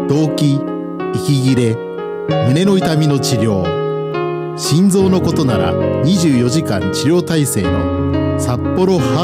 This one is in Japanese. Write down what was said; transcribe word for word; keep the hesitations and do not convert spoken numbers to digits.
動悸、息切れ、胸の痛みの治療、心臓のことならにじゅうよじかん治療体制の札幌ハ